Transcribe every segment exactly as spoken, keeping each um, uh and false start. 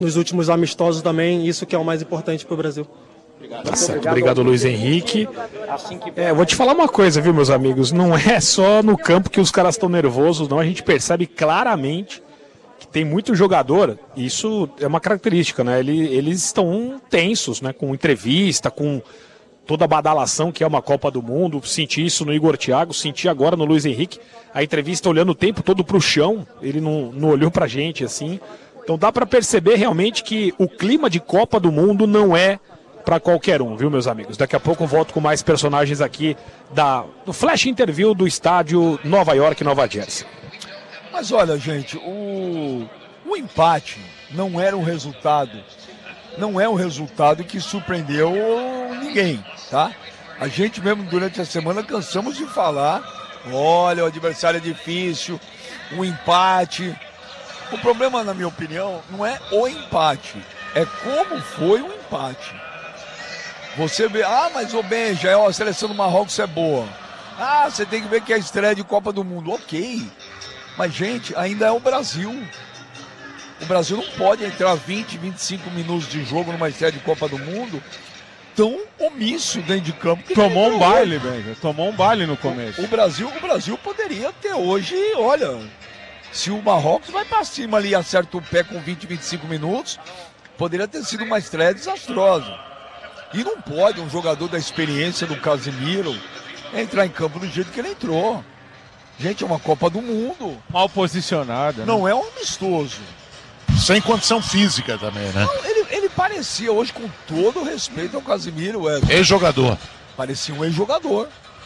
nos últimos amistosos também, isso que é o mais importante para o Brasil. Tá certo, obrigado Luiz Henrique. É, eu vou te falar uma coisa, viu, meus amigos, não é só no campo que os caras estão nervosos, não, a gente percebe claramente que tem muito jogador, isso é uma característica, né, eles, eles estão tensos, né, com entrevista, com toda a badalação que é uma Copa do Mundo, senti isso no Igor Thiago, senti agora no Luiz Henrique, a entrevista olhando o tempo todo pro chão, ele não, não olhou pra gente assim, então dá pra perceber realmente que o clima de Copa do Mundo não é para qualquer um, viu, meus amigos? Daqui a pouco eu volto com mais personagens aqui da, do Flash Interview do estádio Nova York, Nova Jersey. Mas olha, gente, o, o empate não era um resultado, não é um resultado que surpreendeu ninguém, tá? A gente mesmo durante a semana cansamos de falar, olha, o adversário é difícil, um empate. O problema, na minha opinião, não é o empate, é como foi o empate. Você vê, ah, mas o Benja, a seleção do Marrocos é boa. Ah, você tem que ver que é a estreia de Copa do Mundo. Ok, mas gente, ainda é o Brasil. O Brasil não pode entrar vinte, vinte e cinco minutos de jogo numa estreia de Copa do Mundo tão omisso dentro de campo. Que tomou um baile, Benja, tomou um baile no começo. O, o, Brasil, o Brasil poderia ter hoje, olha, se o Marrocos vai pra cima ali e acerta o pé com vinte, vinte e cinco minutos, poderia ter sido uma estreia desastrosa. E não pode um jogador da experiência do Casemiro entrar em campo do jeito que ele entrou. Gente, é uma Copa do Mundo. Mal posicionada. Não né? é um amistoso. Sem condição física também, né? Não, ele, ele parecia hoje, com todo o respeito ao Casemiro, é, ex-jogador. Parecia um ex-jogador.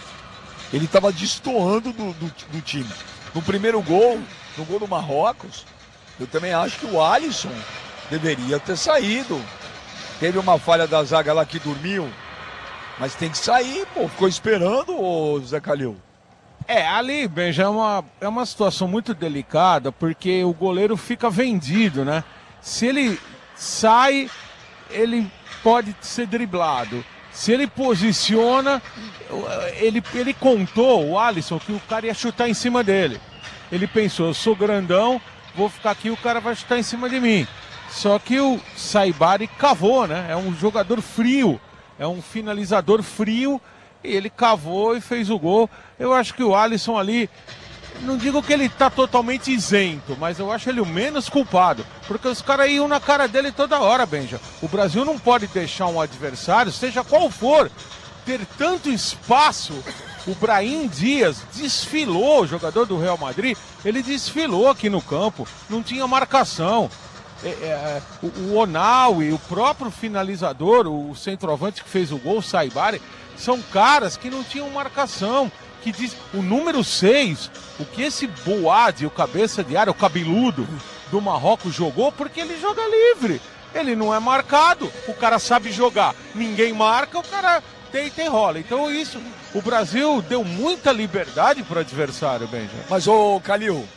Ele estava destoando do, do, do time. No primeiro gol, no gol do Marrocos, eu também acho que o Alisson deveria ter saído. Teve uma falha da zaga lá que dormiu, mas tem que sair, pô. Ficou esperando, ô Zé Calil. É, ali, Benja, é uma, é uma situação muito delicada, porque o goleiro fica vendido, né? Se ele sai, ele pode ser driblado. Se ele posiciona, ele, ele contou, o Alisson, que o cara ia chutar em cima dele. Ele pensou, eu sou grandão, vou ficar aqui, o cara vai chutar em cima de mim. Só que o Saibari cavou, né? É um jogador frio, é um finalizador frio, e ele cavou e fez o gol. Eu acho que o Alisson ali, não digo que ele tá totalmente isento, mas eu acho ele o menos culpado, porque os caras iam na cara dele toda hora, Benja. O Brasil não pode deixar um adversário, seja qual for, ter tanto espaço. O Brahim Dias desfilou, o jogador do Real Madrid, ele desfilou aqui no campo, não tinha marcação. É, é, o, o Onaui, o próprio finalizador, o centroavante que fez o gol, o Saibari, são caras que não tinham marcação, que diz, o número seis, o que esse Boade, o cabeça de área, o cabeludo do Marrocos jogou, porque ele joga livre, ele não é marcado, o cara sabe jogar, ninguém marca, o cara deita e rola. Então isso, o Brasil deu muita liberdade para o adversário, Benja. Mas ô Calil,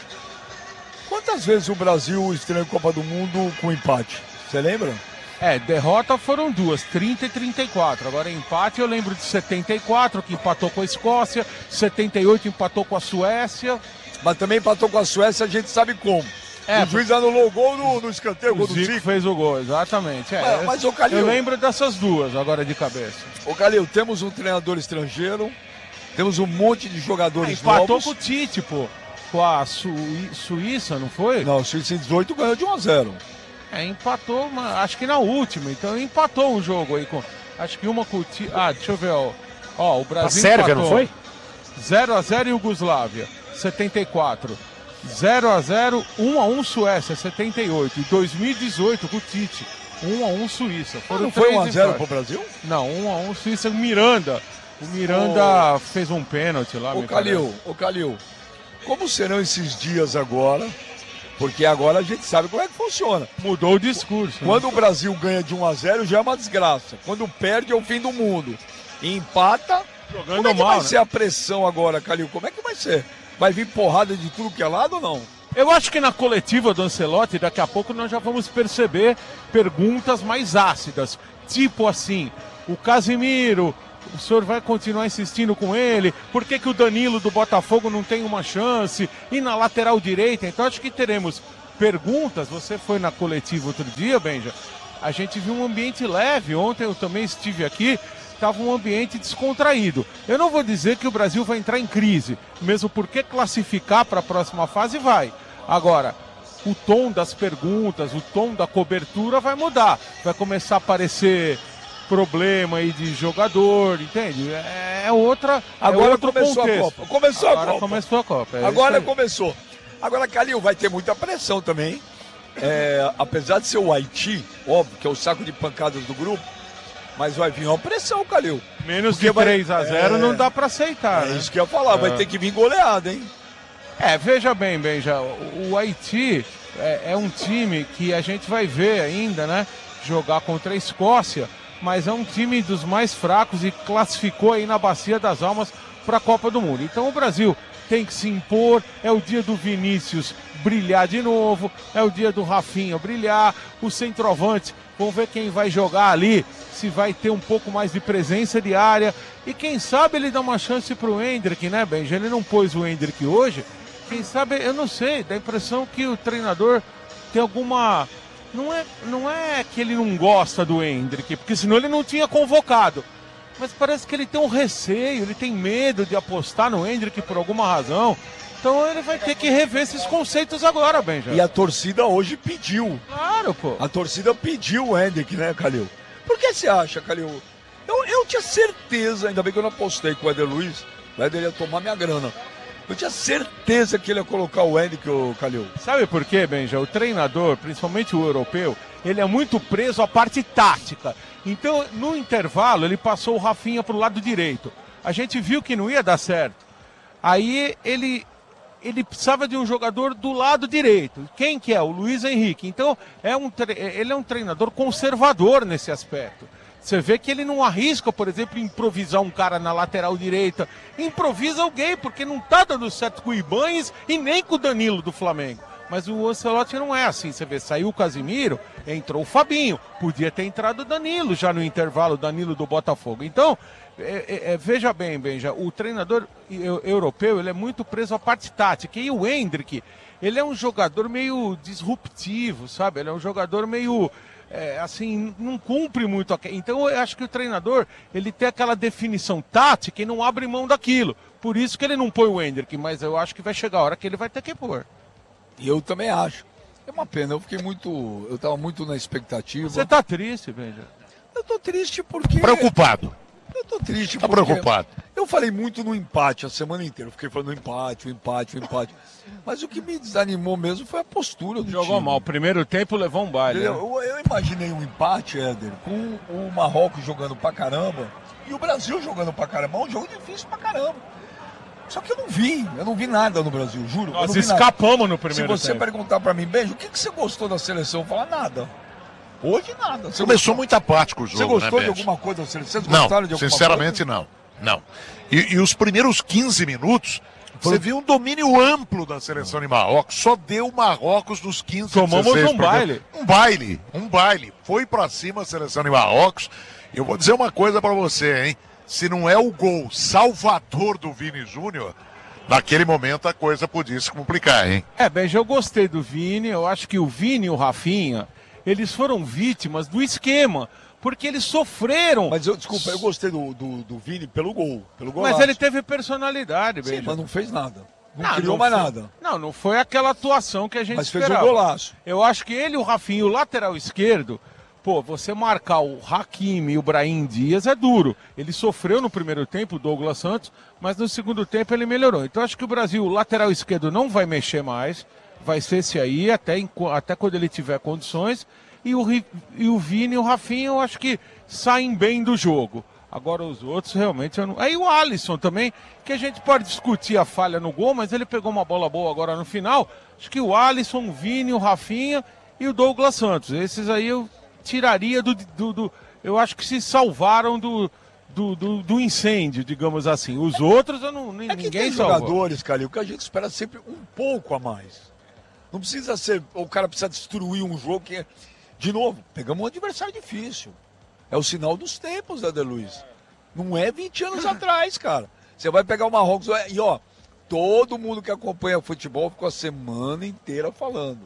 quantas vezes o Brasil estreou em Copa do Mundo com empate? Você lembra? É, derrota foram duas, trinta e trinta e quatro. Agora empate eu lembro de setenta e quatro, que empatou com a Escócia, setenta e oito empatou com a Suécia. Mas também empatou com a Suécia, a gente sabe como. É, o juiz anulou o gol no, no escanteio, o gol do Zico. Zico fez o gol, exatamente. É, mas, mas, ô, Calil, eu lembro dessas duas agora de cabeça. Ô Calil, temos um treinador estrangeiro, temos um monte de jogadores ah, empatou novos. Com o Tite, pô. Com a Su... Suíça, não foi? Não, a Suíça em dezoito ganhou de um a zero. É, empatou, acho que na última, então empatou um jogo aí com, acho que uma com o Tite, ah, deixa eu ver, ó, ó o Brasil a Sérvia, empatou. Não foi? zero a zero Iugoslávia, setenta e quatro, zero a zero, um a um Suécia, setenta e oito, e dois mil e dezoito com o Tite, um a um Suíça. Foram não foi um a zero pro Brasil? Não, um a um Suíça, Miranda, o Miranda oh. fez um pênalti lá. Ô Calil, ô Calil, como serão esses dias agora? Porque agora a gente sabe como é que funciona. Mudou o discurso. Quando né? o Brasil ganha de um a zero já é uma desgraça. Quando perde é o fim do mundo. E empata, jogando como é que mal, vai né? ser a pressão agora, Calil? Como é que vai ser? Vai vir porrada de tudo que é lado ou não? Eu acho que na coletiva do Ancelotti, daqui a pouco nós já vamos perceber perguntas mais ácidas. Tipo assim, o Casemiro, o senhor vai continuar insistindo com ele? Por que que o Danilo do Botafogo não tem uma chance? E na lateral direita? Então acho que teremos perguntas. Você foi na coletiva outro dia, Benja, a gente viu um ambiente leve. Ontem eu também estive aqui, estava um ambiente descontraído. Eu não vou dizer que o Brasil vai entrar em crise, mesmo porque classificar para a próxima fase vai. Agora, o tom das perguntas, o tom da cobertura vai mudar. Vai começar a aparecer problema aí de jogador, entende? É outra. Agora é outro começou contexto. a Copa. Começou Agora a Copa. começou a Copa. É Agora começou. Agora, Calil, vai ter muita pressão também. É, apesar de ser o Haiti, óbvio, que é o saco de pancadas do grupo, mas vai vir uma pressão, Calil. Menos Porque de vai- três a zero é, não dá pra aceitar, É né? isso que eu ia falar, vai É. ter que vir goleada, hein? É, veja bem, Benja, o, o Haiti é, é um time que a gente vai ver ainda, né? Jogar contra a Escócia, mas é um time dos mais fracos e classificou aí na Bacia das Almas para a Copa do Mundo. Então o Brasil tem que se impor, é o dia do Vinícius brilhar de novo, é o dia do Rafinha brilhar, o centroavante, vamos ver quem vai jogar ali, se vai ter um pouco mais de presença de área, e quem sabe ele dá uma chance para o Endrick, né, Benja? Ele não pôs o Endrick hoje, quem sabe, eu não sei, dá a impressão que o treinador tem alguma... Não é, não é que ele não gosta do Endrick, porque senão ele não tinha convocado. Mas parece que ele tem um receio, ele tem medo de apostar no Endrick por alguma razão. Então ele vai ter que rever esses conceitos agora, Benja. E a torcida hoje pediu. Claro, pô. A torcida pediu o Hendrick, né, Calil? Por que você acha, Calil? Eu, eu tinha certeza, ainda bem que eu não apostei com o Éder Luiz, o Éder ia tomar minha grana. Eu tinha certeza que ele ia colocar o Hendrick, o Calil. Sabe por quê, Benja? O treinador, principalmente o europeu, ele é muito preso à parte tática. Então, no intervalo, ele passou o Rafinha para o lado direito. A gente viu que não ia dar certo. Aí ele, ele precisava de um jogador do lado direito. Quem que é? O Luiz Henrique. Então, é um, tre- ele é um treinador conservador nesse aspecto. Você vê que ele não arrisca, por exemplo, improvisar um cara na lateral direita. Improvisa alguém, porque não está dando certo com o Ibañez e nem com o Danilo do Flamengo. Mas o Ancelotti não é assim. Você vê, saiu o Casimiro, entrou o Fabinho. Podia ter entrado o Danilo já no intervalo, o Danilo do Botafogo. Então, é, é, é, veja bem, Benja, o treinador eu- europeu, ele é muito preso à parte tática. E o Endrick, ele é um jogador meio disruptivo, sabe? Ele é um jogador meio... É, assim, não cumpre muito. A... Então eu acho que o treinador, ele tem aquela definição tática e não abre mão daquilo. Por isso que ele não põe o Endrick, mas eu acho que vai chegar a hora que ele vai ter que pôr. E eu também acho. É uma pena, eu fiquei muito. Eu tava muito na expectativa. Você tá triste, Benja? Eu tô triste porque. Preocupado. Eu tô triste Tá porque. preocupado. Eu falei muito no empate a semana inteira. Eu fiquei falando empate, o empate, o empate. Mas o que me desanimou mesmo foi a postura do Jogou time. mal. Primeiro tempo levou um baile. Eu, né? eu- eu imaginei um empate, Éder, com o Marrocos jogando pra caramba e o Brasil jogando pra caramba. É um jogo difícil pra caramba. Só que eu não vi, eu não vi nada no Brasil, juro. eu não Nós vi nada. escapamos no Se primeiro você tempo. perguntar pra mim, Beijo, o que, que você gostou da seleção? Eu falar nada. Hoje nada. Você Começou gostou? muito apático o Você jogo, gostou né, de Beth? alguma coisa da seleção? Vocês gostaram de Não, alguma sinceramente coisa? não. Não. E, e os primeiros quinze minutos, você viu um domínio amplo da seleção de Marrocos. Só deu Marrocos nos quinze, Tomamos dezesseis um primeiros. baile. Um baile, um baile. Foi pra cima a seleção de Marrocos. Eu vou dizer uma coisa pra você, hein? Se não é o gol salvador do Vini Júnior, naquele momento a coisa podia se complicar, hein? É, Benja, eu gostei do Vini. Eu acho que o Vini e o Rafinha, eles foram vítimas do esquema. Porque eles sofreram. Mas eu, desculpa, eu gostei do, do, do Vini pelo gol. Pelo Mas golaço. ele teve personalidade, Sim, Benja. mas não fez nada. Não, Não, criou não mais foi- nada. Não, não foi aquela atuação que a gente Mas fez esperava. um golaço. Eu acho que ele, o Rafinha, o lateral esquerdo, pô, você marcar o Hakimi e o Brahim Dias é duro. Ele sofreu no primeiro tempo, o Douglas Santos, mas no segundo tempo ele melhorou. Então acho que o Brasil, o lateral esquerdo não vai mexer mais, vai ser esse aí até, enqu- até quando ele tiver condições. E o, Ri- e o Vini e o Rafinha eu acho que saem bem do jogo. Agora os outros realmente eu não... Aí o Alisson também, que a gente pode discutir a falha no gol, mas ele pegou uma bola boa agora no final. Acho que o Alisson, o Vini, o Rafinha e o Douglas Santos. Esses aí eu tiraria do... do, do- eu acho que se salvaram do, do, do, do incêndio, digamos assim. Os outros eu não, É que ninguém tem salvou. jogadores, Calil, que a gente espera sempre um pouco a mais. Não precisa ser... O cara precisa destruir um jogo que... De novo, pegamos um adversário difícil. É o sinal dos tempos, Éder Luiz. Não é vinte anos atrás, cara. Você vai pegar o Marrocos e, ó, todo mundo que acompanha futebol ficou a semana inteira falando.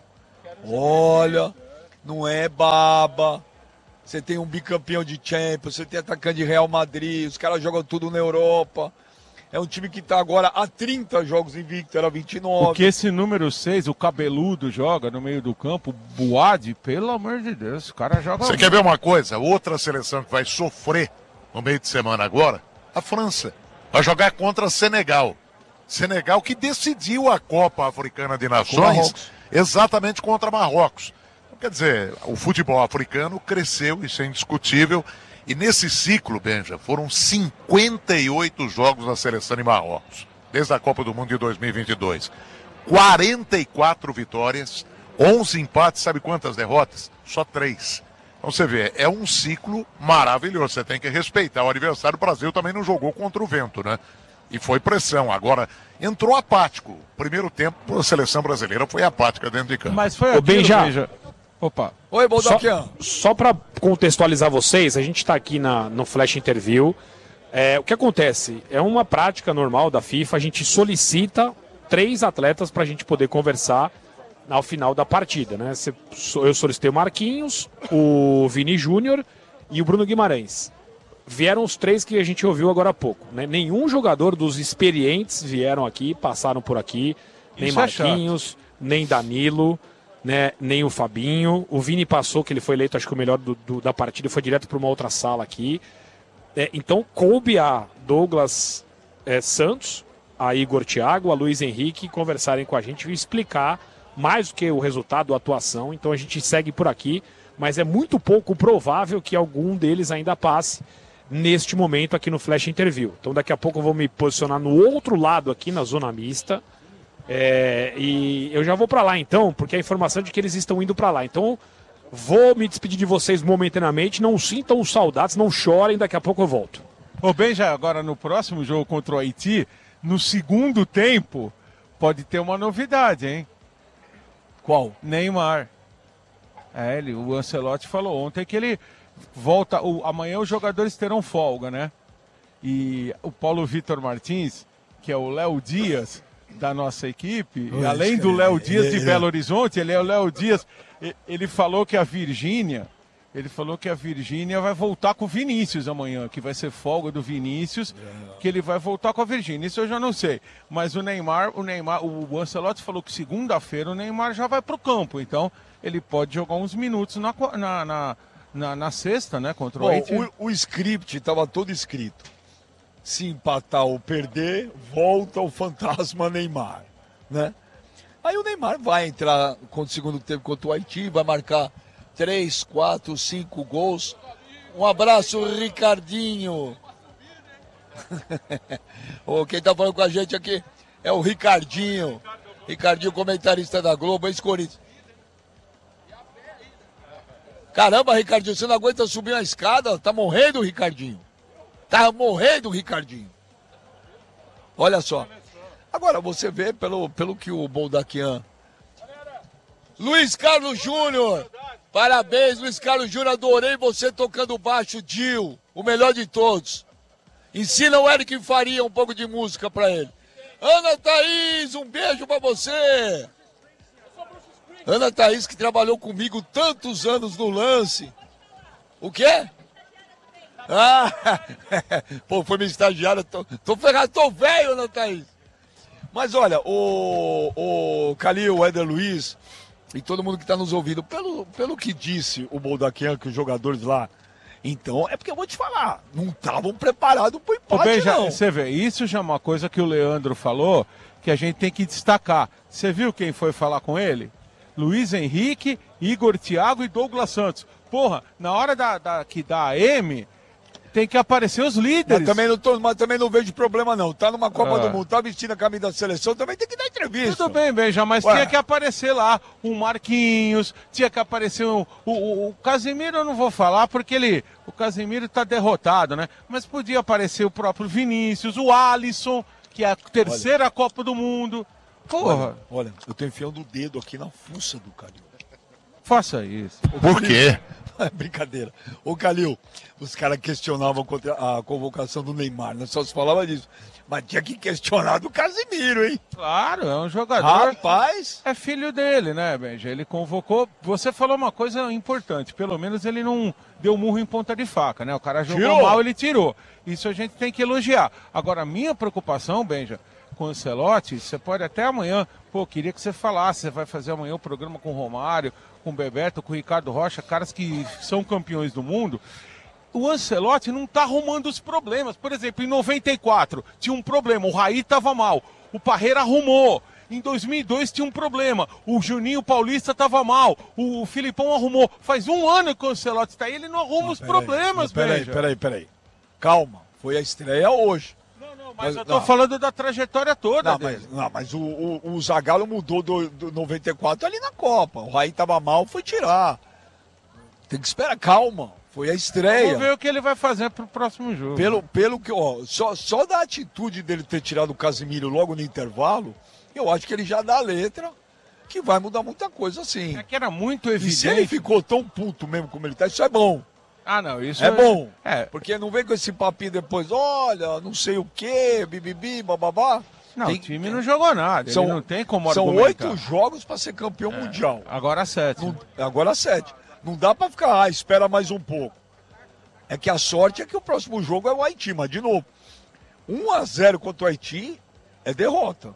Olha, não é baba. Você tem um bicampeão de Champions, você tem atacante de Real Madrid, os caras jogam tudo na Europa. É um time que está agora há trinta jogos invicto, era vinte e nove. Porque esse número seis, o cabeludo, joga no meio do campo, Boade, pelo amor de Deus, o cara joga... Você quer ver uma coisa? Outra seleção que vai sofrer no meio de semana agora, a França. Vai jogar contra Senegal. Senegal que decidiu a Copa Africana de Nações exatamente contra Marrocos. Quer dizer, o futebol africano cresceu, isso é indiscutível. E nesse ciclo, Benja, foram cinquenta e oito jogos da seleção de Marrocos, desde a Copa do Mundo de dois mil e vinte e dois. quarenta e quatro vitórias, onze empates, sabe quantas derrotas? Só três. Então você vê, é um ciclo maravilhoso, você tem que respeitar. O adversário, o Brasil também não jogou contra o vento, né? E foi pressão. Agora, entrou apático. Primeiro tempo, a seleção brasileira foi apática dentro de campo. Mas foi aquilo, Benja. Benja. Opa. Oi, Só, Baldaquian. só para contextualizar vocês, a gente está aqui na, no Flash Interview. É, o que acontece? É uma prática normal da FIFA, a gente solicita três atletas para a gente poder conversar ao final da partida, né? Eu solicitei o Marquinhos, o Vini Júnior e o Bruno Guimarães. Vieram os três que a gente ouviu agora há pouco, né? Nenhum jogador dos experientes vieram aqui, passaram por aqui, nem Isso é Marquinhos, chato. nem Danilo, né, nem o Fabinho. O Vini passou, que ele foi eleito, acho que o melhor do, do, da partida, foi direto para uma outra sala aqui. É, então coube a Douglas é, Santos, a Igor Thiago, a Luiz Henrique conversarem com a gente e explicar mais do que o resultado, a atuação. Então a gente segue por aqui, mas é muito pouco provável que algum deles ainda passe neste momento aqui no Flash Interview. Então daqui a pouco eu vou me posicionar no outro lado aqui na zona mista. É, e eu já vou para lá então, porque a informação é de que eles estão indo para lá. Então vou me despedir de vocês momentaneamente. Não sintam saudades, não chorem, daqui a pouco eu volto. Ô Benja, agora no próximo jogo contra o Haiti, no segundo tempo, pode ter uma novidade, hein? Qual? Neymar. É, ele, o Ancelotti falou ontem que ele volta, o, amanhã os jogadores terão folga, né? E o Paulo Vitor Martins, que é o Léo Dias da nossa equipe, e além do Léo Dias de Belo Horizonte, ele é o Léo Dias, ele falou que a Virgínia, ele falou que a Virgínia vai voltar com o Vinícius amanhã, que vai ser folga do Vinícius, que ele vai voltar com a Virgínia. Isso eu já não sei. Mas o Neymar, o Neymar, o Ancelotti falou que segunda-feira o Neymar já vai pro campo, então ele pode jogar uns minutos na, na, na, na, na sexta, né, contra o Haiti. O, o script estava todo escrito. Se empatar ou perder, volta o fantasma Neymar, né? Aí o Neymar vai entrar contra o segundo tempo contra o Haiti, vai marcar três, quatro, cinco gols. Um abraço, Ricardinho. Oh, quem tá falando com a gente aqui é o Ricardinho. Ricardinho, comentarista da Globo, ex-Corinthians. Caramba, Ricardinho, você não aguenta subir na escada? Tá morrendo, Ricardinho. Tá morrendo, Ricardinho. Olha só. Agora você vê pelo, pelo que o Baldaquian... Luiz Carlos Júnior. Parabéns, Luiz Carlos Júnior. Adorei você tocando baixo, Dil. O melhor de todos. Ensina o Eric Faria um pouco de música pra ele. Ana Thaís, um beijo pra você. Ana Thaís, que trabalhou comigo tantos anos no lance. O quê? Ah, pô, foi minha estagiária. Tô, tô ferrado, tô velho, Ana Thaís. Mas olha, o, o Calil, o Éder Luiz e todo mundo que está nos ouvindo, pelo, pelo que disse o Baldaquian, que os jogadores lá, então, é porque eu vou te falar, não estavam preparados para o empate, Bem, já, não. você vê, isso já é uma coisa que o Leandro falou, que a gente tem que destacar. Você viu quem foi falar com ele? Luiz Henrique, Igor Thiago e Douglas Santos. Porra, na hora da, da, que dá a M, tem que aparecer os líderes. Mas também não, tô, mas também não vejo problema, não. Tá numa Copa Ah. do Mundo, tá vestindo a camisa da seleção, também tem que dar entrevista. Tudo bem, Benja, mas Ué. tinha que aparecer lá o Marquinhos, tinha que aparecer o, o, o, o Casemiro, eu não vou falar porque ele, o Casemiro tá derrotado, né? Mas podia aparecer o próprio Vinícius, o Alisson, que é a terceira olha, Copa do Mundo. Porra. Olha, olha, eu tô enfiando o dedo aqui na fuça do Calil. Faça isso. Por quê? Brincadeira. Ô, Calil, os caras questionavam contra a convocação do Neymar, né? Só se falava disso. Mas tinha que questionar do Casemiro, hein? Claro, é um jogador. Rapaz! É filho dele, né, Benja? Ele convocou. Você falou uma coisa importante. Pelo menos ele não deu murro em ponta de faca, né? O cara jogou Tirou. mal, ele tirou. Isso a gente tem que elogiar. Agora, a minha preocupação, Benja, com o Ancelotti, você pode até amanhã. Pô, queria que você falasse. Você vai fazer amanhã o programa com o Romário, com o Bebeto, com o Ricardo Rocha, caras que são campeões do mundo. O Ancelotti não está arrumando os problemas. Por exemplo, em noventa e quatro tinha um problema, o Raí estava mal, o Parreira arrumou. Em dois mil e dois tinha um problema, o Juninho Paulista estava mal, o Filipão arrumou. Faz um ano que o Ancelotti está aí, ele não arruma não, os problemas, velho. Peraí, peraí, peraí. Calma, foi a estreia hoje. Não, não, mas, mas eu tô não. falando da trajetória toda não, dele. Mas, não, mas o, o, o Zagallo mudou do, do noventa e quatro ali na Copa. O Raí estava mal, foi tirar. Tem que esperar, calma. Foi a estreia. Vamos ver o que ele vai fazer pro próximo jogo. Pelo, pelo que, ó, só, só da atitude dele ter tirado o Casemiro logo no intervalo, eu acho que ele já dá a letra que vai mudar muita coisa, assim. É que era muito evidente. E se ele ficou tão puto mesmo como ele tá, isso é bom. Ah, não, isso é, é bom. É. Porque não vem com esse papinho depois, olha, não sei o quê, bibibi, bababá. Não, tem, o time não jogou nada, são, ele não tem como São argumentar. oito jogos para ser campeão é. mundial. Agora sete. Não, agora sete. Não dá para ficar, ah, espera mais um pouco. É que a sorte é que o próximo jogo é o Haiti, mas de novo, um a zero contra o Haiti é derrota.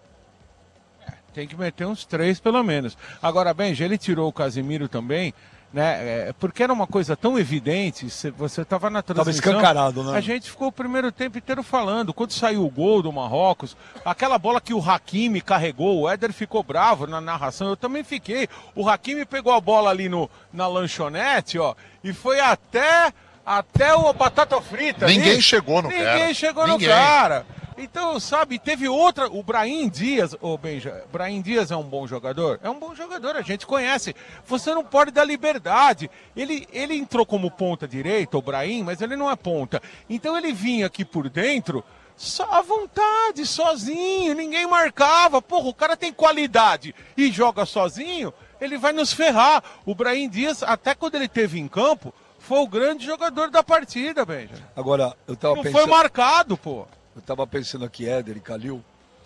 É, tem que meter uns três pelo menos. Agora, Benja, ele tirou o Casemiro também, né? É, porque era uma coisa tão evidente, você estava na transmissão. Estava escancarado, né? A gente ficou o primeiro tempo inteiro falando. Quando saiu o gol do Marrocos, aquela bola que o Hakimi carregou, o Éder ficou bravo na narração, eu também fiquei. O Hakimi pegou a bola ali no, na lanchonete, ó, e foi até... Até o batata frita. Ninguém ali, chegou no ninguém cara. Ninguém chegou ninguém. no cara. Então, sabe, teve outra. O Brahim Dias, ô oh, Benja, Brahim Dias é um bom jogador? É um bom jogador, a gente conhece. Você não pode dar liberdade. Ele, ele entrou como ponta direita, o Brahim, mas ele não é ponta. Então ele vinha aqui por dentro. Só à vontade, sozinho, ninguém marcava. Porra, o cara tem qualidade e joga sozinho, ele vai nos ferrar. O Brahim Dias, até quando ele teve em campo, foi o grande jogador da partida, Benja. Agora, eu tava não pensando... foi marcado, pô. Eu tava pensando aqui, Éder e Calil,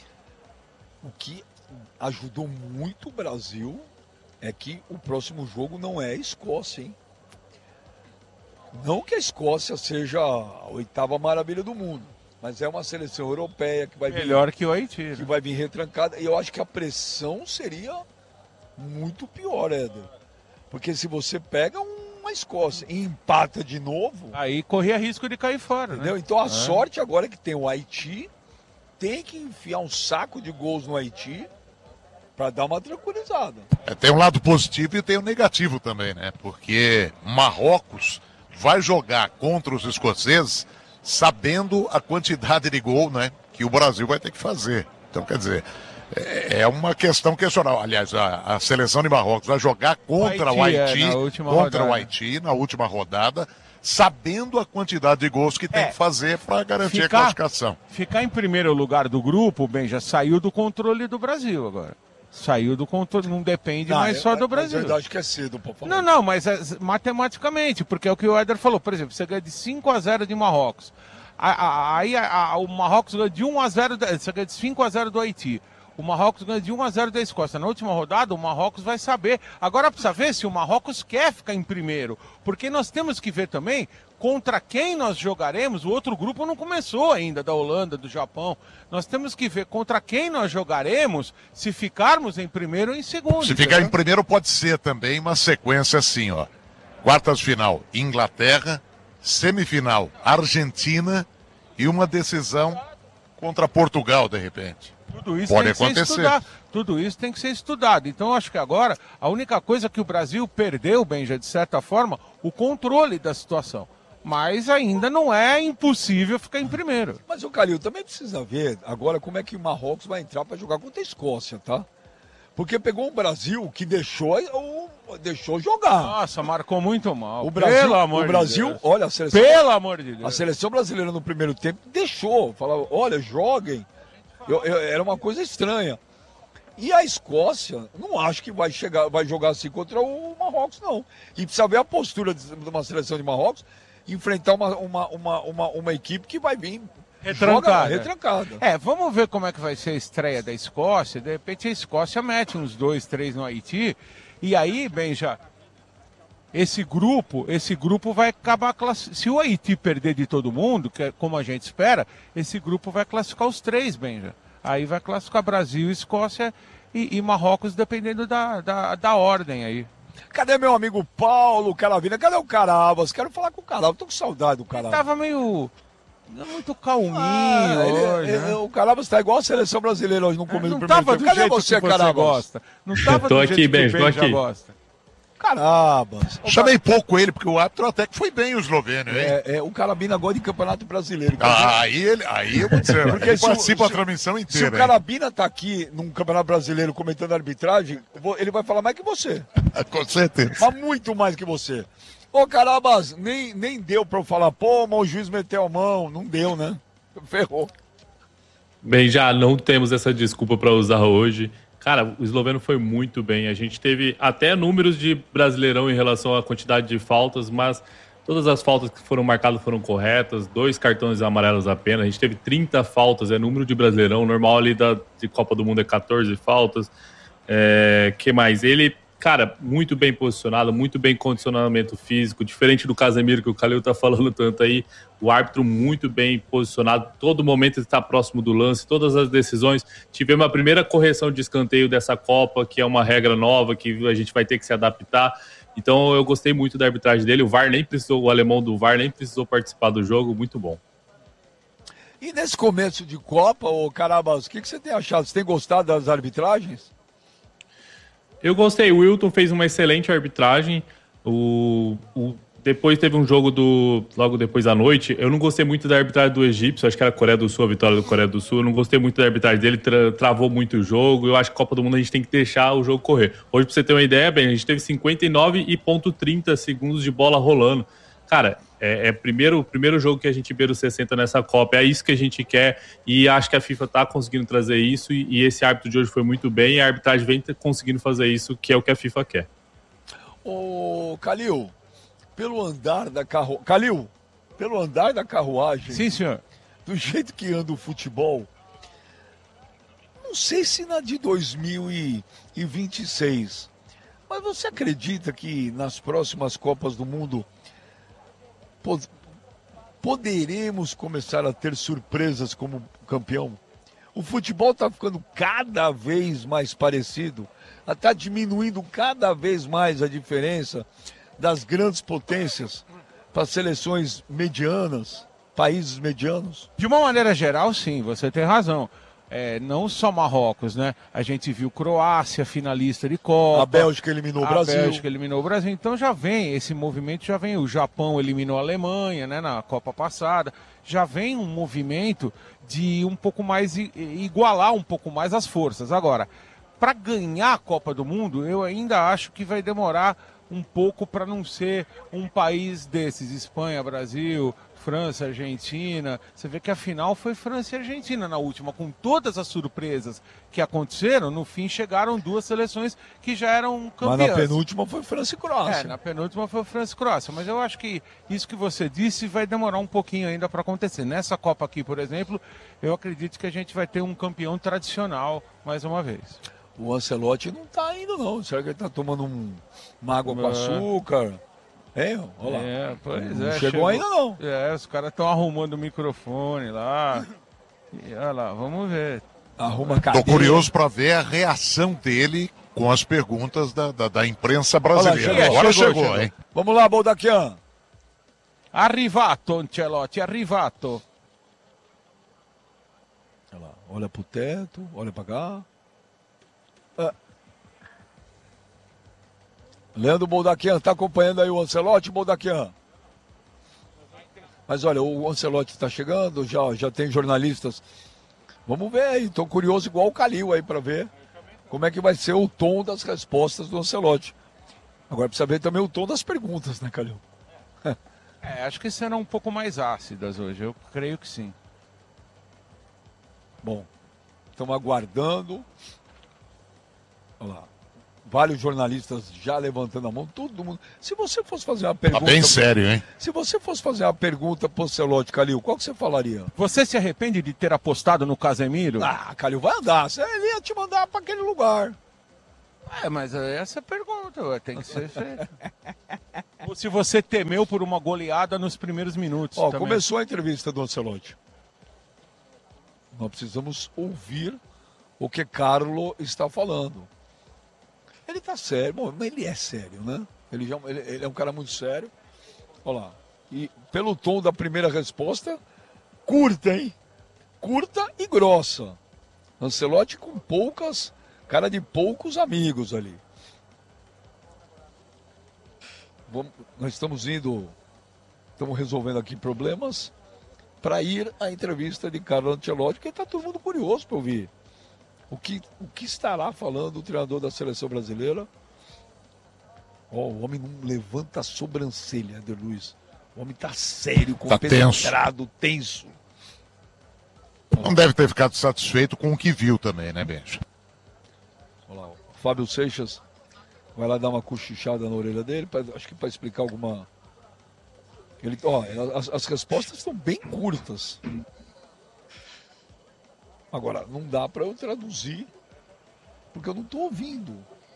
o que ajudou muito o Brasil é que o próximo jogo não é a Escócia, hein? Não que a Escócia seja a oitava maravilha do mundo, mas é uma seleção europeia que vai vir... Melhor que o Haiti. Que né? vai vir retrancada. E eu acho que a pressão seria muito pior, Éder. Porque se você pega um a Escócia e empata de novo, aí corria risco de cair fora, entendeu? né? Então a é. sorte agora é que tem o Haiti, tem que enfiar um saco de gols no Haiti para dar uma tranquilizada. É, tem um lado positivo e tem um negativo também, né? Porque Marrocos vai jogar contra os escoceses sabendo a quantidade de gol, né, que o Brasil vai ter que fazer. Então, quer dizer, é uma questão questionável. Aliás, a, a seleção de Marrocos vai jogar contra o Haiti, o Haiti é, contra rodada. o Haiti na última rodada, sabendo a quantidade de gols que tem é, que fazer para garantir ficar, a classificação. Ficar em primeiro lugar do grupo, bem, já saiu do controle do Brasil agora. Saiu do controle, não depende não, mais é, só do Brasil. É verdade que é cedo, para falar. Não, não, mas é, matematicamente, porque é o que o Éder falou. Por exemplo, você ganha de cinco a zero de Marrocos. Aí o Marrocos ganha de um a zero, você ganha de cinco a zero do Haiti. O Marrocos ganha de um a zero da Escócia. Na última rodada, o Marrocos vai saber. Agora precisa ver se o Marrocos quer ficar em primeiro. Porque nós temos que ver também contra quem nós jogaremos. O outro grupo não começou ainda, da Holanda, do Japão. Nós temos que ver contra quem nós jogaremos se ficarmos em primeiro ou em segundo. Se ficar em primeiro pode ser também uma sequência assim, ó. Quartas de final, Inglaterra. Semifinal, Argentina. E uma decisão contra Portugal, de repente. Tudo isso Pode tem que acontecer. ser estudado. Tudo isso tem que ser estudado. Então, acho que agora, a única coisa que o Brasil perdeu, Benja, de certa forma, o controle da situação. Mas ainda não é impossível ficar em primeiro. Mas o Calil também precisa ver agora como é que o Marrocos vai entrar para jogar contra a Escócia, tá? Porque pegou um Brasil que deixou, deixou jogar. Nossa, marcou muito mal. O Brasil, Pelo amor o Brasil, de Deus. olha, a seleção, Pelo amor de Deus. A seleção brasileira no primeiro tempo deixou, falava, olha, joguem. Eu, eu, era uma coisa estranha. E a Escócia, não acho que vai chegar, vai jogar assim contra o Marrocos. Marrocos, não. E precisa ver a postura de uma seleção de Marrocos enfrentar uma, uma, uma, uma, uma equipe que vai vir retrancada. Joga, retrancada. É, vamos ver como é que vai ser a estreia da Escócia. De repente a Escócia mete uns dois, três no Haiti. E aí, bem, já... Esse grupo, esse grupo vai acabar class... Se o Haiti perder de todo mundo, que é como a gente espera, esse grupo vai classificar os três, Benja. Aí vai classificar Brasil, Escócia e, e Marrocos, dependendo da, da, da ordem aí. Cadê meu amigo Paulo Caravina? Cadê o Carabas? Quero falar com o Carabas, tô com saudade do Carabas. Ele tava meio... muito calminho ah, ele, hoje, ele, né? O Carabas tá igual a seleção brasileira hoje no começo não do primeiro tava tempo. do Cadê jeito você, que você Carabas? gosta. Não tava tô do aqui, jeito beijo, que o tô Ben já aqui. gosta. Carabas. Chamei pouco ele, porque o árbitro até que foi bem o eslovênio, hein? É, é, o Carabina gosta de campeonato brasileiro. Ah, aí, ele, aí eu vou dizer, porque ele se o- participa se- da transmissão Se inteira. o hein? Carabina tá aqui num campeonato brasileiro comentando a arbitragem, eu vou- ele vai falar mais que você. Com certeza. Mas muito mais que você. Ô, Carabas, nem, nem deu pra eu falar, pô, mas o juiz meteu a mão. Não deu, né? Ferrou. Bem, já não temos essa desculpa para usar hoje. Cara, o esloveno foi muito bem. A gente teve até números de Brasileirão em relação à quantidade de faltas, mas todas as faltas que foram marcadas foram corretas, dois cartões amarelos apenas. A gente teve trinta faltas, é número de Brasileirão. O normal ali da, de Copa do Mundo é catorze faltas. É, que mais? Ele, cara, muito bem posicionado, muito bem condicionamento físico, diferente do Casemiro que o Calil tá falando tanto aí. O árbitro muito bem posicionado, todo momento ele está próximo do lance, todas as decisões. Tivemos a primeira correção de escanteio dessa Copa, que é uma regra nova que a gente vai ter que se adaptar. Então eu gostei muito da arbitragem dele. O V A R nem precisou, o alemão do V A R nem precisou participar do jogo, muito bom. E nesse começo de Copa, ô Carabas, o que, que você tem achado? Você tem gostado das arbitragens? Eu gostei, o Wilton fez uma excelente arbitragem. O, o, depois teve um jogo do logo depois da noite. Eu não gostei muito da arbitragem do egípcio, acho que era a Coreia do Sul, a vitória do Coreia do Sul. Eu não gostei muito da arbitragem dele, tra, travou muito o jogo. Eu acho que Copa do Mundo a gente tem que deixar o jogo correr. Hoje, pra você ter uma ideia, bem, a gente teve cinquenta e nove e trinta segundos de bola rolando. Cara, é, é primeiro, primeiro jogo que a gente beira os sessenta nessa Copa, é isso que a gente quer e acho que a FIFA tá conseguindo trazer isso e, e esse árbitro de hoje foi muito bem e a arbitragem vem conseguindo fazer isso, que é o que a FIFA quer. Ô, Calil, pelo andar da carruagem... Calil, pelo andar da carruagem... Sim, senhor. Do jeito que anda o futebol, não sei se na de dois mil e vinte e seis, mas você acredita que nas próximas Copas do Mundo pod- poderemos começar a ter surpresas como campeão? O futebol está ficando cada vez mais parecido, está diminuindo cada vez mais a diferença das grandes potências para seleções medianas, países medianos. De uma maneira geral, sim, você tem razão. É, não só Marrocos, né? A gente viu Croácia, finalista de Copa. A Bélgica eliminou o Brasil. A Bélgica eliminou o Brasil. Então já vem, esse movimento já vem. O Japão eliminou a Alemanha, né? Na Copa passada. Já vem um movimento de um pouco mais, igualar um pouco mais as forças. Agora, para ganhar a Copa do Mundo, eu ainda acho que vai demorar um pouco para não ser um país desses. Espanha, Brasil... França, Argentina, você vê que a final foi França e Argentina na última, com todas as surpresas que aconteceram, no fim chegaram duas seleções que já eram campeãs. Mas na penúltima foi França e Croácia. É, na penúltima foi França e Croácia, mas eu acho que isso que você disse vai demorar um pouquinho ainda para acontecer. Nessa Copa aqui, por exemplo, eu acredito que a gente vai ter um campeão tradicional mais uma vez. O Ancelotti não tá indo não, será que ele tá tomando um, uma água com É. açúcar? É, olha lá. É, pois Não é. chegou, chegou ainda não. É, os caras estão arrumando o microfone lá. E olha lá, vamos ver. Arruma a Tô cadeira. curioso para ver a reação dele com as perguntas da, da, da imprensa Olha lá, brasileira. chegou, Agora chegou, chegou, chegou. hein? Vamos lá, Boldaquian. Arrivato, Ancelotti, arrivato. Olha lá, olha pro teto, olha pra cá. Ah. Leandro Boldaquian, tá acompanhando aí o Ancelotti, Boldaquian? Mas olha, o Ancelotti está chegando, já, já tem jornalistas. Vamos ver aí, tô curioso igual o Calil aí para ver como é que vai ser o tom das respostas do Ancelotti. Agora precisa ver também o tom das perguntas, né, Calil? É, acho que serão um pouco mais ácidas hoje, eu creio que sim. Bom, estamos aguardando. Olha lá. vários jornalistas já levantando a mão, todo mundo. Se você fosse fazer uma pergunta... Tá bem sério, hein? Se você fosse fazer uma pergunta pro Ancelotti, Calil, qual que você falaria? Você se arrepende de ter apostado no Casemiro? Ah, Calil, vai andar. Ele ia te mandar para aquele lugar. É, mas essa é a pergunta, ué, tem que ser feita. Ou se você temeu por uma goleada nos primeiros minutos. Ó, também. começou a entrevista do Ancelotti. Nós precisamos ouvir o que Carlo está falando. Ele está sério, bom, mas ele é sério, né? Ele, já, ele, ele é um cara muito sério. Olha lá. E pelo tom da primeira resposta, curta, hein? Curta e grossa. Ancelotti com poucas, cara de poucos amigos ali. Vamos, nós estamos indo, estamos resolvendo aqui problemas para ir à entrevista de Carlo Ancelotti, porque está todo mundo curioso para ouvir. O que, o que estará falando o treinador da seleção brasileira? Oh, o homem não levanta a sobrancelha, Eder Luiz. O homem está sério, concentrado, tá tenso. tenso. Não deve ter ficado satisfeito com o que viu também, né, Benja? Olha lá, o Fábio Seixas vai lá dar uma cochichada na orelha dele, pra, acho que para explicar alguma... Ele, ó, as, as respostas estão bem curtas. Agora, não dá para eu traduzir, porque eu não estou ouvindo.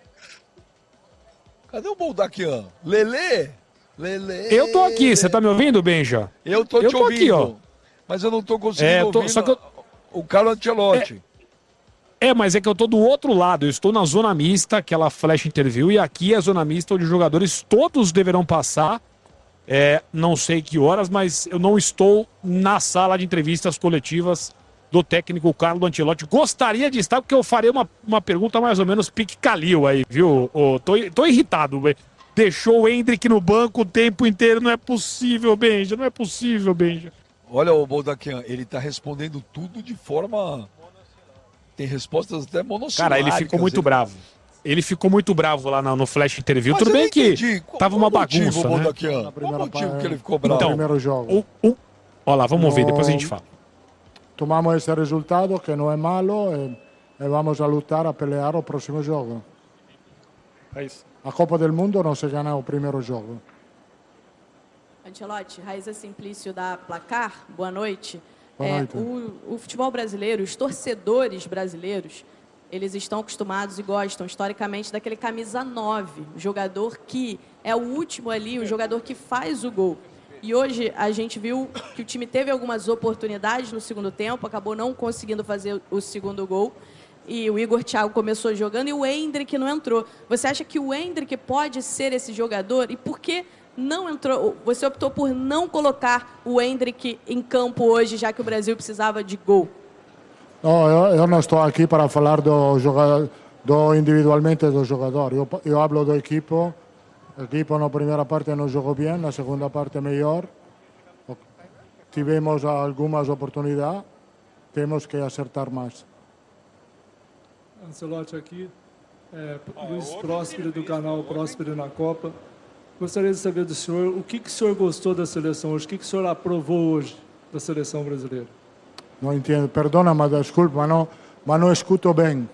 Cadê o Boldaquian? Lelê? Lelê? Eu tô aqui, você tá me ouvindo, Benja? Eu tô eu te tô ouvindo, aqui, ó. mas eu não tô conseguindo é, tô, ouvir só que eu... o Carlo Ancelotti. É, é, mas é que eu tô do outro lado, eu estou na zona mista, aquela flash interview, e aqui é a zona mista onde os jogadores todos deverão passar, é, não sei que horas, mas eu não estou na sala de entrevistas coletivas do técnico Carlo Ancelotti. Gostaria de estar, porque eu farei uma, uma pergunta mais ou menos pique Calil aí, viu? Oh, tô, tô irritado, véio. Deixou o Endrick no banco o tempo inteiro, não é possível, Benja, não é possível, Benja. Olha o Boldaquian, ele tá respondendo tudo de forma... Tem respostas até monossilábicas. Cara, ele ficou muito ele... bravo. Ele ficou muito bravo lá no, no flash interview. Mas tudo bem que qual, tava qual uma motivo, bagunça, né? Boldaquian? Qual o motivo que ele ficou bravo? Então, no primeiro jogo. O, o... Olha lá, vamos no... ver, depois a gente fala. Tomamos esse resultado, que não é malo, e, e vamos a lutar, a pelear o próximo jogo. É isso. A Copa do Mundo não se ganha o primeiro jogo. Ancelotti, Raíza Simplício da Placar, boa noite. Boa é, noite. O, o futebol brasileiro, os torcedores brasileiros, eles estão acostumados e gostam historicamente daquele camisa nove, o jogador que é o último ali, o jogador que faz o gol. E hoje a gente viu que o time teve algumas oportunidades no segundo tempo, acabou não conseguindo fazer o segundo gol. E o Igor Thiago começou jogando e o Endrick não entrou. Você acha que o Endrick pode ser esse jogador? E por que não entrou? Você optou por não colocar o Endrick em campo hoje, já que o Brasil precisava de gol? Não, eu, eu não estou aqui para falar do jogador, do individualmente do jogador. Eu, eu hablo do equipo. O equipo na primeira parte não jogou bem, na segunda parte melhor. Tivemos algumas oportunidades, temos que acertar mais. Ancelotti aqui, é, Luiz Próspero do canal Próspero na Copa. Gostaria de saber do senhor, o que, que o senhor gostou da seleção hoje? O que, que o senhor aprovou hoje da seleção brasileira? Não entendo, perdona, mas desculpa, mas não, mas não escuto bem.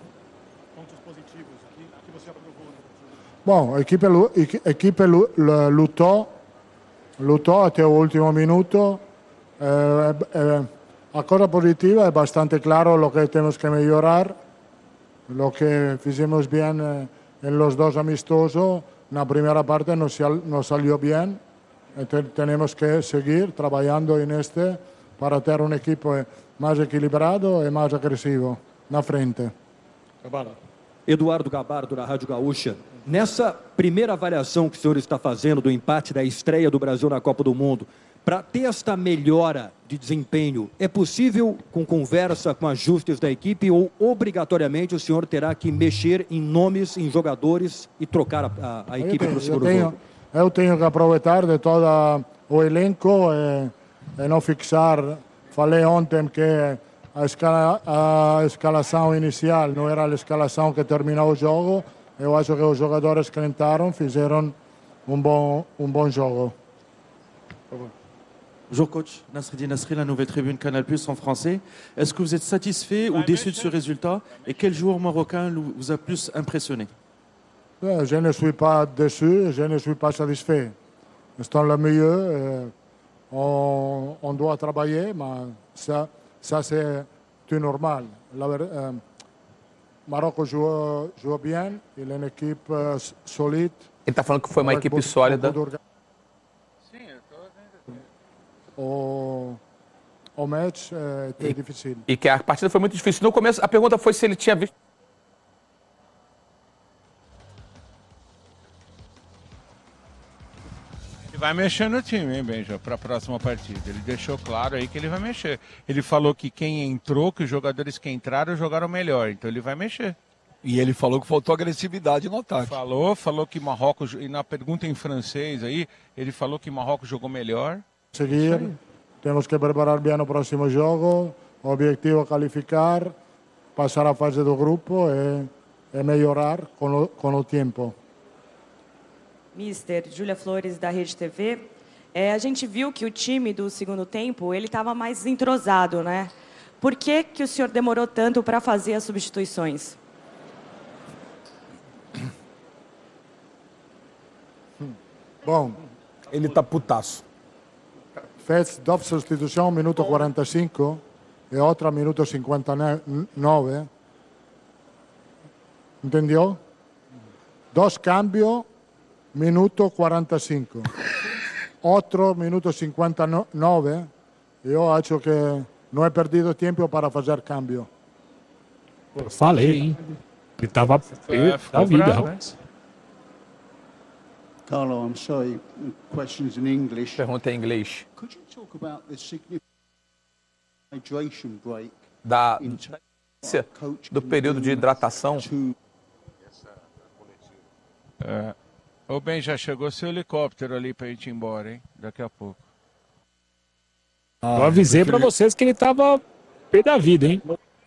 Bom, a equipe, a equipe lutou, lutou até o último minuto. Eh, eh, a cosa positiva é bastante claro o que temos que melhorar, o que fizemos bem eh, em los dos amistosos. Na primeira parte não nos salió bem, então temos que seguir trabalhando neste para ter um equipo mais equilibrado e mais agressivo na frente. Eduardo Gabardo, da Rádio Gaúcha. Nessa primeira avaliação que o senhor está fazendo do empate da estreia do Brasil na Copa do Mundo, para ter esta melhora de desempenho, é possível com conversa, com ajustes da equipe ou obrigatoriamente o senhor terá que mexer em nomes, em jogadores e trocar a, a, a equipe para o segundo eu tenho, jogo? Eu tenho que aproveitar de todo o elenco e, e não fixar. Falei ontem que a, escala, a escalação inicial não era a escalação que terminou o jogo. Eu acho que os jogadores que entraram fizeram um bom, um bom jogo. Bonjour coach, Nasreddin Nasri, la nouvelle tribune Canal Plus en français. Est-ce que vous êtes satisfait ou déçu de ce résultat? Et quel joueur marocain vous a plus impressionné? Euh, Je ne suis pas déçu, je ne suis pas satisfait. C'est le mieux. euh, on, on doit travailler, mais ça, ça c'est tout normal. La ver- euh, Marrocos joue, joue bien, il est une équipe euh, solide. Ele está falando que foi uma avec equipe beaucoup- sólida. beaucoup d'orga- Au, au match, euh, était difficile. E que a partida foi muito difícil. No começo, a pergunta foi se ele tinha visto. Ele vai mexer no time, hein, Benja, para a próxima partida. Ele deixou claro aí que ele vai mexer. Ele falou que quem entrou, que os jogadores que entraram jogaram melhor, então ele vai mexer. E ele falou que faltou agressividade no ataque. Falou, falou que Marrocos, e na pergunta em francês aí, ele falou que Marrocos jogou melhor. Seguir, temos que preparar bem o próximo jogo. O objetivo é qualificar, passar a fase do grupo e, e melhorar com o, com o tempo. Mister Júlia Flores, da Rede T V. É, a gente viu que o time do segundo tempo ele estava mais entrosado, né? Por que, que o senhor demorou tanto para fazer as substituições? Bom, ele tá putaço. fez duas substituições, minuto quarenta e cinco e outra minuto cinquenta e nove. Entendeu? Dois cambios, minuto quarenta e cinco. Outro minuto cinquenta e nove. Eu acho que não é perdido tempo para fazer cambio. Eu falei, hein? Ele tava pé da vida, rapaz. Carlo, I'm sorry, questions in English. Pergunta em inglês. Could you talk about the significant hydration break Da, do período de hidratação. É. Ô, Ben, já chegou seu helicóptero ali pra gente ir embora, hein? Daqui a pouco. Eu avisei pra vocês que ele tava pé da vida, hein?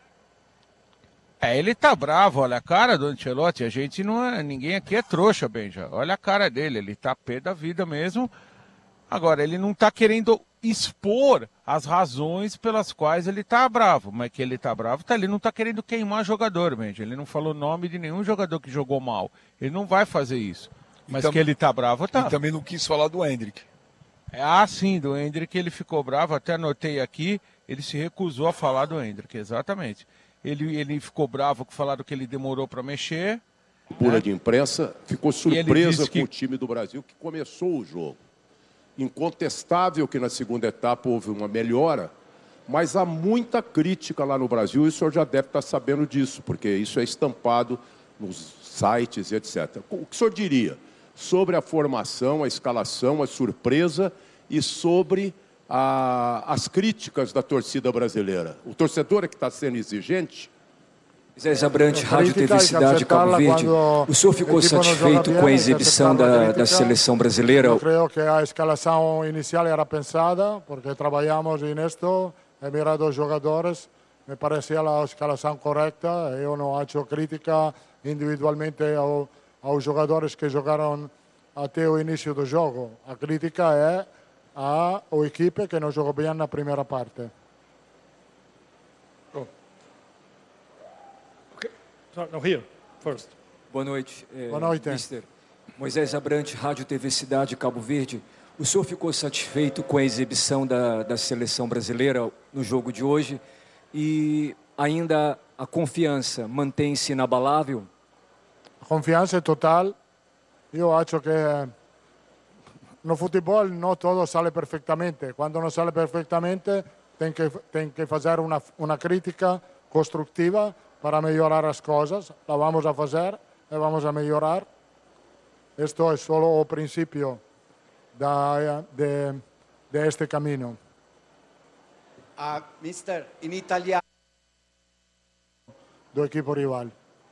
É, ele tá bravo, olha a cara do Ancelotti, a gente não é, ninguém aqui é trouxa, Benja. Olha a cara dele, ele tá pé da vida mesmo. Agora, ele não tá querendo expor as razões pelas quais ele tá bravo, mas que ele tá bravo, tá, ele não tá querendo queimar jogador, Benja. Ele não falou o nome de nenhum jogador que jogou mal. Ele não vai fazer isso. Mas que ele tá bravo, tá. Ele também não quis falar do Hendrick. É, ah, sim, do Hendrick ele ficou bravo, até anotei aqui, ele se recusou a falar do Hendrick, exatamente. Ele, ele ficou bravo que falaram que ele demorou para mexer. Pura né? de imprensa, ficou E ele surpresa disse que- com o time do Brasil que começou o jogo. Incontestável que na segunda etapa houve uma melhora, mas há muita crítica lá no Brasil e o senhor já deve estar sabendo disso, porque isso é estampado nos sites e etcétera. O que o senhor diria sobre a formação, a escalação, a surpresa e sobre a, as críticas da torcida brasileira? O torcedor é que está sendo exigente? Zé Zabrante, Rádio T V Cidade, Cabo Verde. O senhor ficou satisfeito com a exibição da, da seleção brasileira? Eu creio que a escalação inicial era pensada, porque trabalhamos nisto, he mirado os jogadores, me parecia a escalação correta, eu não acho crítica individualmente ao, aos jogadores que jogaram até o início do jogo. A crítica é à equipe que não jogou bem na primeira parte. No, here, first. Boa noite, eh, Boa noite. mister Moisés Zabrante, Rádio T V Cidade, Cabo Verde. O senhor ficou satisfeito com a exibição da, da seleção brasileira no jogo de hoje? E ainda a confiança mantém-se inabalável? A confiança é total. Eu acho que no futebol não tudo sai perfeitamente. Quando não sai perfeitamente, tem que, tem que fazer uma, uma crítica construtiva para melhorar as coisas. La vamos a fazer e vamos a melhorar. Isto é só o princípio da, de, de este caminho. Uh, mister, in italiano. Do equipo rival.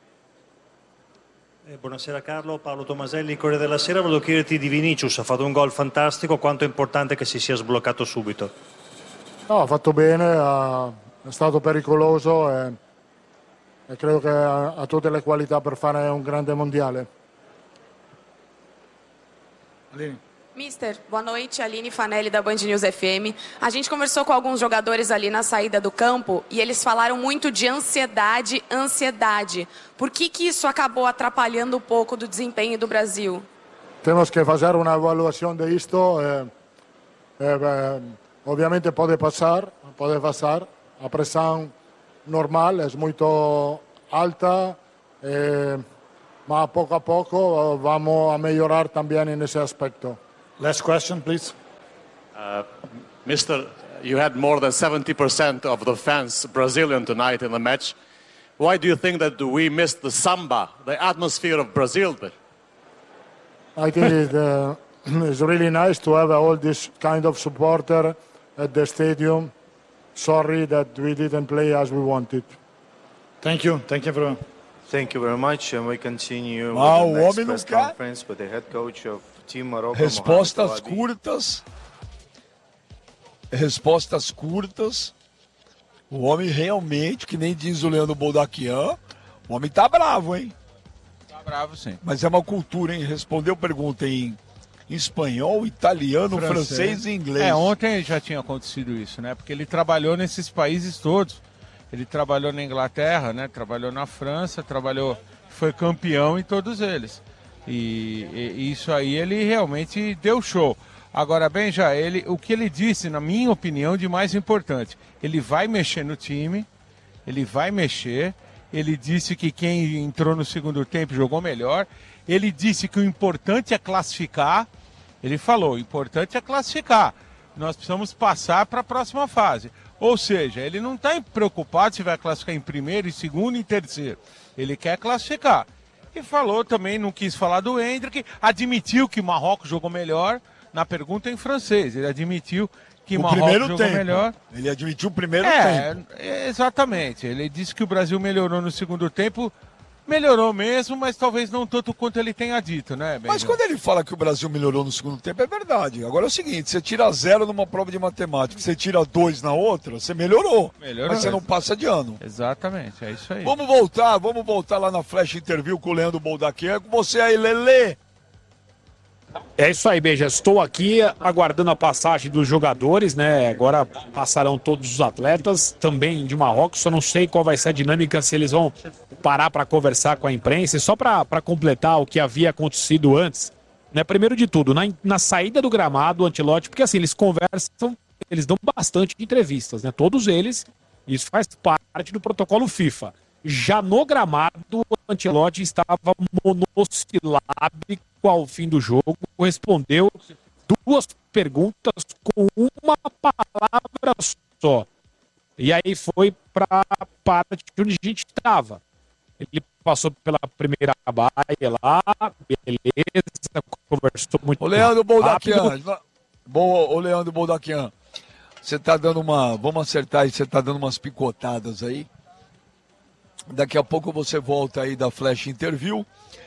Eh, buonasera Carlo, Paolo Tomaselli, Corriere della Sera. Volevo chiederti di Vinicius, ha fatto un gol fantastico, quanto è importante che si sia sbloccato subito? No, ha fatto bene, ha, è stato pericoloso e, e credo che ha, ha tutte le qualità per fare un grande mondiale. Lì. Mister, boa noite, Aline Fanelli da Band News F M. A gente conversou com alguns jogadores ali na saída do campo e eles falaram muito de ansiedade, ansiedade. Por que que isso acabou atrapalhando um pouco do desempenho do Brasil? Temos que fazer uma avaliação de isto. Eh, eh, obviamente pode passar, pode passar. A pressão normal é muito alta, eh, mas pouco a pouco vamos a melhorar também nesse aspecto. Last question, please. Uh, Mister, you had more than seventy percent of the fans Brazilian tonight in the match. Why do you think that we missed the samba, the atmosphere of Brazil? I think it, uh, it's really nice to have all this kind of supporter at the stadium. Sorry that we didn't play as we wanted. Thank you. Thank you, everyone. Thank you very much, and we continue Ah, with o the next homem não press quer. conference with the head coach of Team Morocco. Respostas Mohamed Alabi. curtas. Respostas curtas. O homem realmente, que nem diz o Leandro Boldaquian, o homem tá bravo, hein? Tá bravo, sim. Mas é uma cultura, hein? Respondeu pergunta em, em espanhol, italiano, francês, francês e inglês. É, ontem já tinha acontecido isso, né? Porque ele trabalhou nesses países todos. Ele trabalhou na Inglaterra, né? Trabalhou na França, trabalhou, foi campeão em todos eles. E, e isso aí ele realmente deu show. Agora, bem, já ele, o que ele disse, na minha opinião, de mais importante, ele vai mexer no time, ele vai mexer. Ele disse que quem entrou no segundo tempo jogou melhor. Ele disse que o importante é classificar. Ele falou, o importante é classificar. Nós precisamos passar para a próxima fase. Ou seja, ele não está preocupado se vai classificar em primeiro, em segundo e em terceiro. Ele quer classificar. E falou também, não quis falar do Hendrick, admitiu que Marrocos jogou melhor na pergunta em francês. Ele admitiu que o Marrocos primeiro jogou tempo. melhor. Ele admitiu o primeiro é, tempo. É, exatamente. Ele disse que o Brasil melhorou no segundo tempo. Melhorou mesmo, mas talvez não tanto quanto ele tenha dito, né, Benjamin? Mas quando ele fala que o Brasil melhorou no segundo tempo, é verdade. Agora é o seguinte, você tira zero numa prova de matemática, você tira dois na outra, você melhorou. Melhorou. Mas você não passa de ano. Exatamente, é isso aí. Vamos voltar, vamos voltar lá na Flash Interview com o Leandro Boldaquian. É com você aí, Lelê. É isso aí, Beija. Estou aqui aguardando a passagem dos jogadores, né? Agora passarão todos os atletas, também de Marrocos. Só não sei qual vai ser a dinâmica, se eles vão parar para conversar com a imprensa. E só para completar o que havia acontecido antes, né? Primeiro de tudo, na, na saída do gramado, o Ancelotti, porque assim, eles conversam, eles dão bastante entrevistas, né? Todos eles, isso faz parte do protocolo FIFA. Já no gramado, o Ancelotti estava monossilábico ao fim do jogo, respondeu duas perguntas com uma palavra só. E aí foi para a parte onde a gente estava. Ele passou pela primeira baia lá, beleza, conversou muito Ô, Leandro Boldaquian, rápido. Boa, ô Leandro Boldaquian, você tá dando uma, vamos acertar aí, você tá dando umas picotadas aí. Daqui a pouco você volta aí da Flash Interview.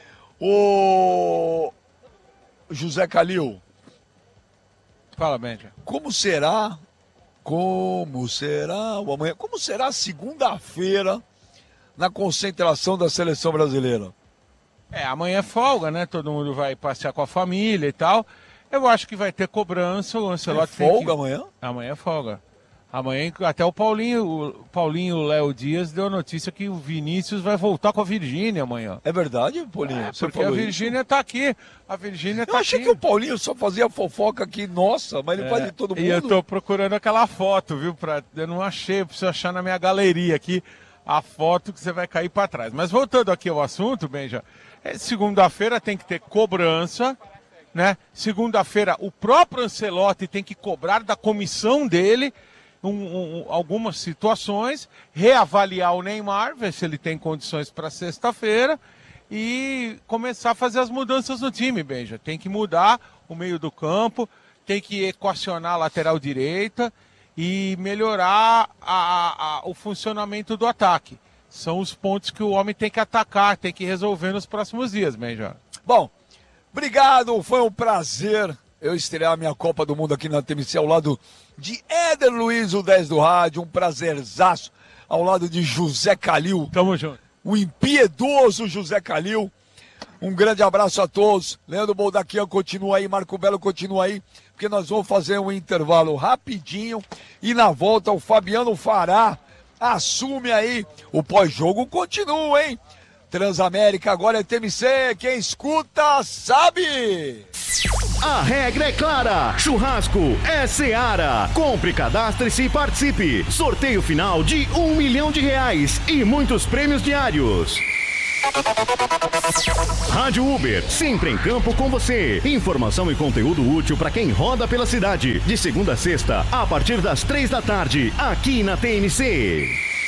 O José Calil. Fala, Benja. Como será, como será o amanhã, como será segunda-feira na concentração da seleção brasileira? É, amanhã é folga, né? Todo mundo vai passear com a família e tal. Eu acho que vai ter cobrança, o Ancelotti é tem folga que... amanhã? Amanhã é folga. Amanhã, até o Paulinho, o Paulinho Léo Dias deu a notícia que o Vinícius vai voltar com a Virgínia amanhã. É verdade, Paulinho? É, Você porque a falou Virgínia isso? tá aqui. A Virgínia tá Eu achei aqui. que o Paulinho só fazia fofoca aqui, nossa, mas ele É, faz de todo mundo. E eu tô procurando aquela foto, viu? Pra... Eu não achei, eu preciso achar na minha galeria aqui a foto que você vai cair para trás. Mas voltando aqui ao assunto, Benja, é, segunda-feira tem que ter cobrança, né? Segunda-feira o próprio Ancelotti tem que cobrar da comissão dele um, um, algumas situações, reavaliar o Neymar, ver se ele tem condições para sexta-feira e começar a fazer as mudanças no time, Benja. Tem que mudar o meio do campo, tem que equacionar a lateral direita e melhorar a, a, o funcionamento do ataque. São os pontos que o homem tem que atacar, tem que resolver nos próximos dias, Benja. Bom, obrigado, foi um prazer eu estrear minha Copa do Mundo aqui na T M C ao lado de Éder Luiz, o dez do rádio, um prazerzaço, ao lado de José Calil. Tamo junto. O impiedoso José Calil. Um grande abraço a todos. Leandro Boldaquian continua aí, Marco Belo continua aí, porque nós vamos fazer um intervalo rapidinho e na volta o Fabiano Fará assume aí. O pós-jogo continua, hein? Transamérica agora é T M C, quem escuta sabe! A regra é clara, churrasco é Seara. Compre, cadastre-se e participe. Sorteio final de um milhão de reais e muitos prêmios diários. Rádio Uber, sempre em campo com você. Informação e conteúdo útil para quem roda pela cidade. De segunda a sexta, a partir das três da tarde, aqui na T M C.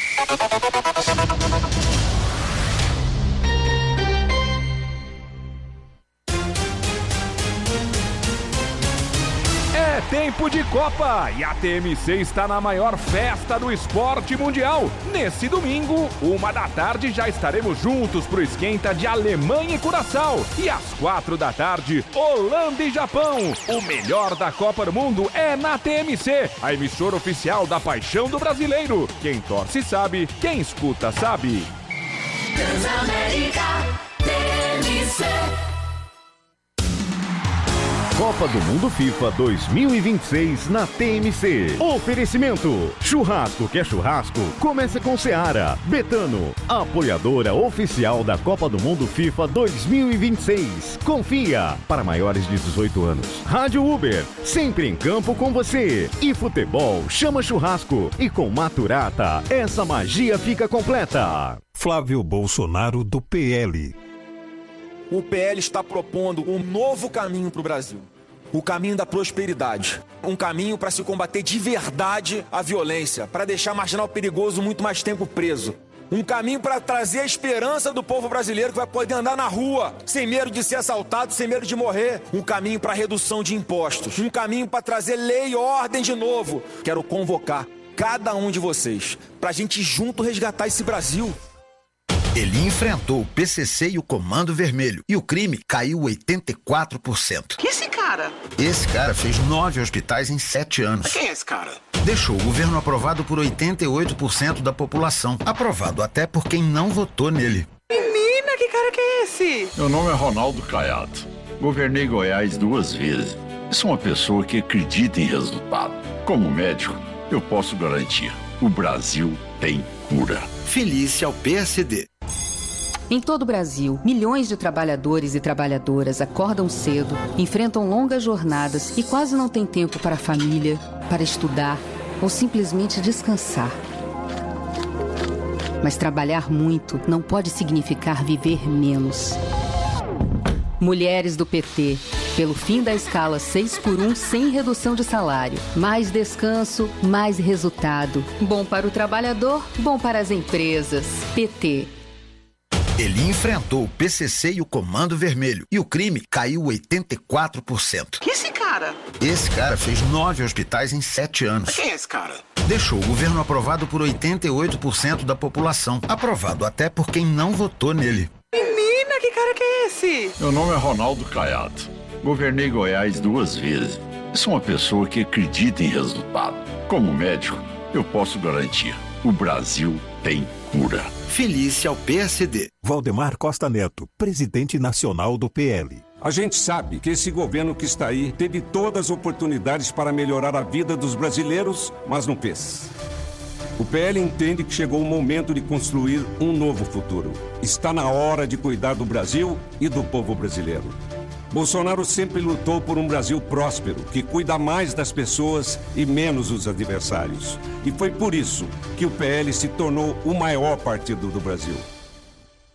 É tempo de Copa e a T M C está na maior festa do esporte mundial. Nesse domingo, uma da tarde, já estaremos juntos pro esquenta de Alemanha e Curaçao. E às quatro da tarde, Holanda e Japão. O melhor da Copa do Mundo é na T M C, a emissora oficial da paixão do brasileiro. Quem torce sabe, quem escuta sabe. Transamérica, T M C. Copa do Mundo FIFA dois mil e vinte e seis na T M C. Oferecimento: churrasco que é churrasco, começa com Seara. Betano, apoiadora oficial da Copa do Mundo FIFA dois mil e vinte e seis. Confia, para maiores de dezoito anos. Rádio Uber, sempre em campo com você. E futebol chama churrasco. E com Maturata, essa magia fica completa. Flávio Bolsonaro, do P L. O P L está propondo um novo caminho para o Brasil. O caminho da prosperidade. Um caminho para se combater de verdade a violência, para deixar marginal perigoso muito mais tempo preso. Um caminho para trazer a esperança do povo brasileiro que vai poder andar na rua, sem medo de ser assaltado, sem medo de morrer. Um caminho para redução de impostos. Um caminho para trazer lei e ordem de novo. Quero convocar cada um de vocês para a gente junto resgatar esse Brasil. Ele enfrentou o P C C e o Comando Vermelho. E o crime caiu oitenta e quatro por cento. Que esse cara? Esse cara fez nove hospitais em sete anos. Quem é esse cara? Deixou o governo aprovado por oitenta e oito por cento da população. Aprovado até por quem não votou nele. Menina, que cara que é esse? Meu nome é Ronaldo Caiado. Governei Goiás duas vezes. Sou uma pessoa que acredita em resultado. Como médico, eu posso garantir: o Brasil tem cura. Felícia ao P S D. Em todo o Brasil, milhões de trabalhadores e trabalhadoras acordam cedo, enfrentam longas jornadas e quase não têm tempo para a família, para estudar ou simplesmente descansar. Mas trabalhar muito não pode significar viver menos. Mulheres do P T, pelo fim da escala seis por um sem redução de salário. Mais descanso, mais resultado. Bom para o trabalhador, bom para as empresas. P T. Ele enfrentou o P C C e o Comando Vermelho. E o crime caiu oitenta e quatro por cento. Que esse cara? Esse cara fez nove hospitais em sete anos. Quem é esse cara? Deixou o governo aprovado por oitenta e oito por cento da população. Aprovado até por quem não votou nele. Menina, que cara que é esse? Meu nome é Ronaldo Caiado. Governei Goiás duas vezes. Sou uma pessoa que acredita em resultado. Como médico, eu posso garantir: o Brasil tem cura. Felícia ao P S D. Valdemar Costa Neto, presidente nacional do P L. A gente sabe que esse governo que está aí teve todas as oportunidades para melhorar a vida dos brasileiros, mas não fez. O P L entende que chegou o momento de construir um novo futuro. Está na hora de cuidar do Brasil e do povo brasileiro. Bolsonaro sempre lutou por um Brasil próspero, que cuida mais das pessoas e menos dos adversários. E foi por isso que o P L se tornou o maior partido do Brasil.